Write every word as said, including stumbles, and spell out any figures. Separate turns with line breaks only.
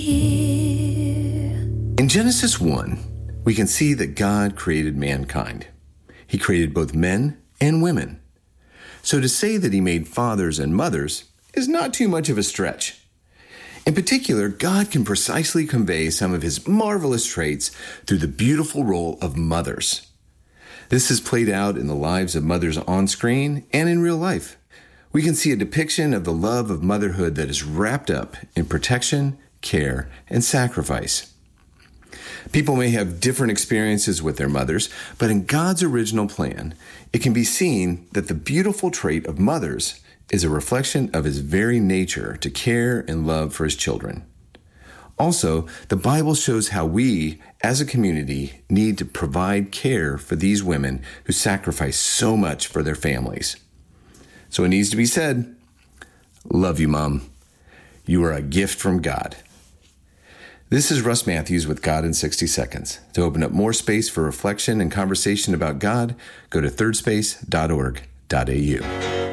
In Genesis one, we can see that God created mankind. He created both men and women. So to say that he made fathers and mothers is not too much of a stretch. In particular, God can precisely convey some of his marvelous traits through the beautiful role of mothers. This is played out in the lives of mothers on screen and in real life. We can see a depiction of the love of motherhood that is wrapped up in protection, care, and sacrifice. People may have different experiences with their mothers, but in God's original plan, it can be seen that the beautiful trait of mothers is a reflection of his very nature to care and love for his children. Also, the Bible shows how we, as a community, need to provide care for these women who sacrifice so much for their families. So it needs to be said, love you, Mom. You are a gift from God. This is Russ Matthews with God in sixty seconds. To open up more space for reflection and conversation about God, go to third space dot org dot a u.